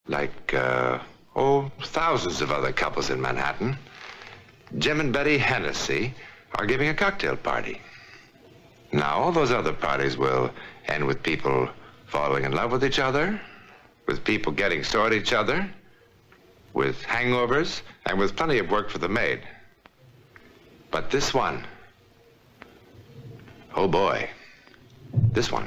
Like, thousands of other couples in Manhattan, Jim and Betty Hennessy are giving a cocktail party. Now, all those other parties will end with people falling in love with each other, with people getting sore at each other, with hangovers, and with plenty of work for the maid. But this one, oh boy, this one.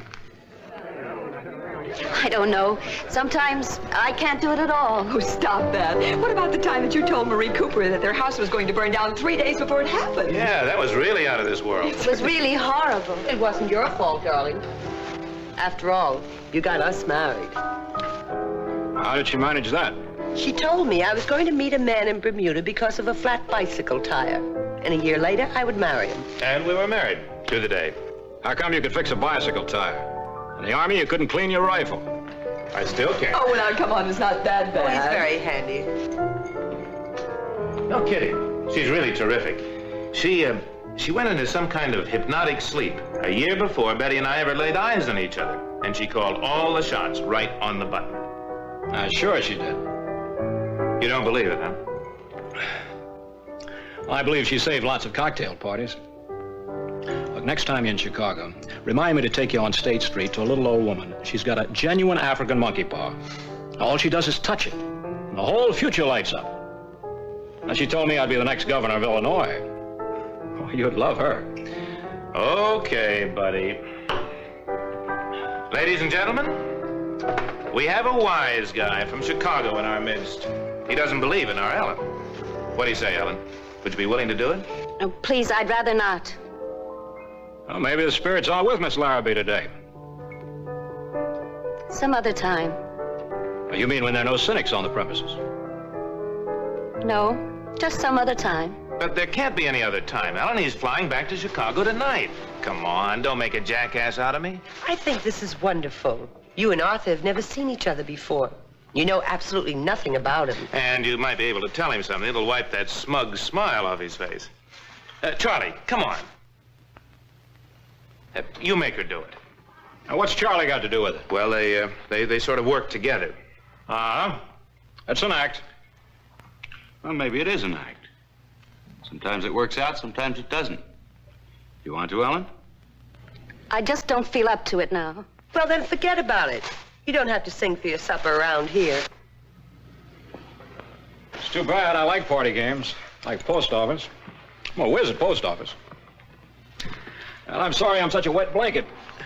I don't know. Sometimes I can't do it at all. Oh, stop that. What about the time that you told Marie Cooper that their house was going to burn down 3 days before it happened? Yeah, that was really out of this world. It was really horrible. It wasn't your fault, darling. After all, you got us married. How did she manage that? She told me I was going to meet a man in Bermuda because of a flat bicycle tire. And a year later, I would marry him. And we were married to the day. How come you could fix a bicycle tire? In the Army, you couldn't clean your rifle. I still can't. Oh, well, now, come on, it's not that bad. Oh, he's very handy. No kidding. She's really terrific. She went into some kind of hypnotic sleep a year before Betty and I ever laid eyes on each other. And she called all the shots right on the button. Sure she did. You don't believe it, huh? Well, I believe she saved lots of cocktail parties. Look, next time you're in Chicago, remind me to take you on State Street to a little old woman. She's got a genuine African monkey paw. All she does is touch it, and the whole future lights up. Now, she told me I'd be the next governor of Illinois. Oh, you'd love her. Okay, buddy. Ladies and gentlemen, we have a wise guy from Chicago in our midst. He doesn't believe in our Ellen. What do you say, Ellen? Would you be willing to do it? Oh, please, I'd rather not. Well, maybe the spirits are with Miss Larrabee today. Some other time. You mean when there are no cynics on the premises? No, just some other time. But there can't be any other time, Ellen. He's flying back to Chicago tonight. Come on, don't make a jackass out of me. I think this is wonderful. You and Arthur have never seen each other before. You know absolutely nothing about him. And you might be able to tell him something that'll wipe that smug smile off his face. Charlie, come on. You make her do it. Now, what's Charlie got to do with it? Well, they sort of work together. Uh-huh. That's an act. Well, maybe it is an act. Sometimes it works out, sometimes it doesn't. You want to, Ellen? I just don't feel up to it now. Well, then forget about it. You don't have to sing for your supper around here. It's too bad. I like party games. Like post office. I'm a whiz at post office. And I'm sorry I'm such a wet blanket.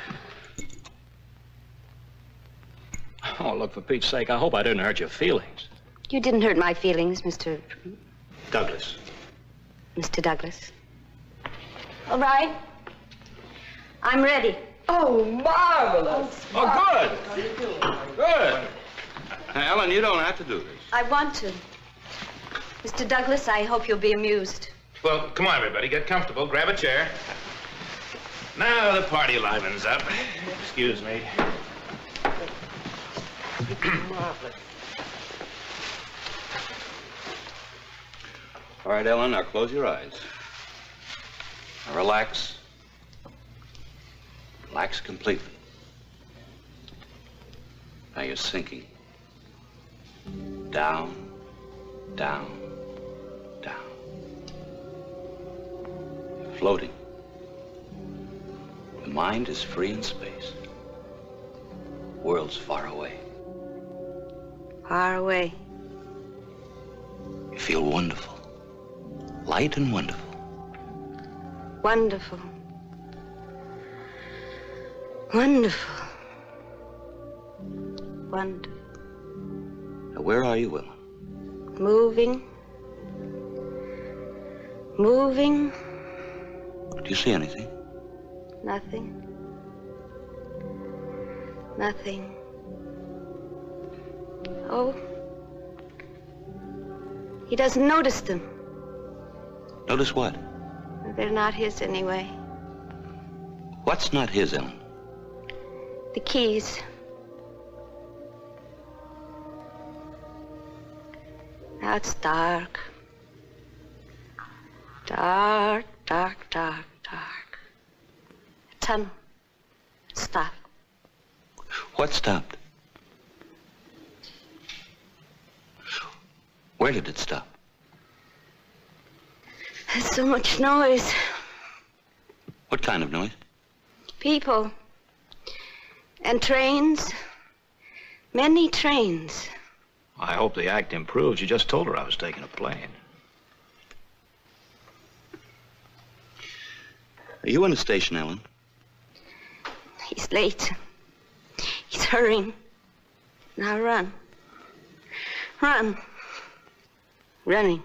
Oh, look, for Pete's sake, I hope I didn't hurt your feelings. You didn't hurt my feelings, Mr. Douglas. Mr. Douglas. All right. I'm ready. Oh, marvelous. Oh, good. Good. Now, Ellen, you don't have to do this. I want to. Mr. Douglas, I hope you'll be amused. Well, come on, everybody. Get comfortable. Grab a chair. Now the party livens up. Excuse me. Marvelous. All right, Ellen, now close your eyes. Now relax. Relax completely. Now you're sinking. Down, down, down. You're floating. The mind is free in space. World's far away. Far away. You feel wonderful. Light and wonderful. Wonderful. Wonderful. Wonderful. Now, where are you, Ellen? Moving. Moving. Do you see anything? Nothing. Nothing. Oh. He doesn't notice them. Notice what? They're not his anyway. What's not his, Ellen? The keys. Now it's dark. Dark, dark, dark, dark. A tunnel. It stopped. What stopped? Where did it stop? There's so much noise. What kind of noise? People. And trains. Many trains. I hope the act improves. You just told her I was taking a plane. Are you in the station, Ellen? He's late. He's hurrying. Now run. Run. Running.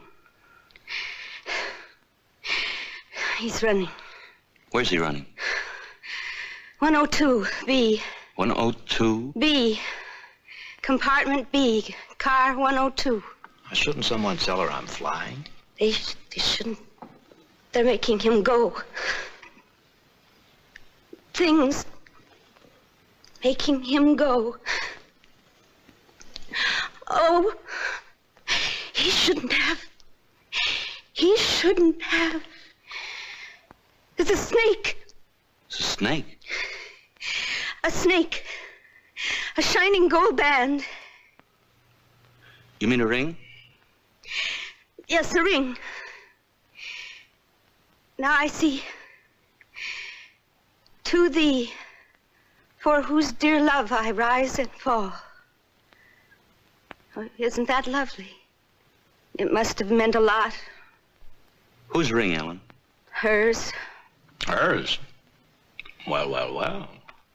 He's running. Where's he running? 102, B. 102? B. Compartment B. Car 102. Shouldn't someone tell her I'm flying? They shouldn't. They're making him go. Things making him go. Oh, he shouldn't have. He shouldn't have. There's a snake. It's a snake. A snake. A shining gold band. You mean a ring? Yes, a ring. Now I see. To thee, for whose dear love I rise and fall. Oh, isn't that lovely? It must have meant a lot. Whose ring, Ellen? Hers. Hers? Well, well, well.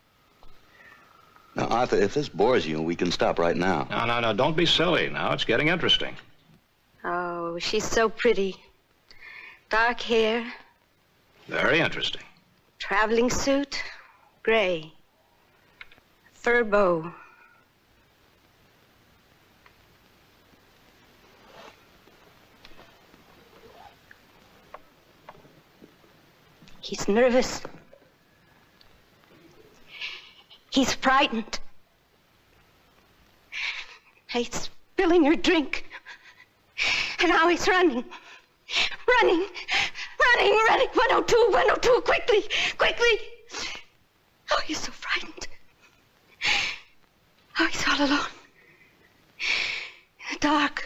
Now, Arthur, if this bores you, we can stop right now. No, don't be silly. Now it's getting interesting. Oh, she's so pretty. Dark hair, Very interesting. traveling suit, gray, fur bow. He's nervous. He's frightened. He's spilling her drink. And now he's running. Running. 102, quickly. Oh, he's so frightened. Oh, he's all alone. In the dark.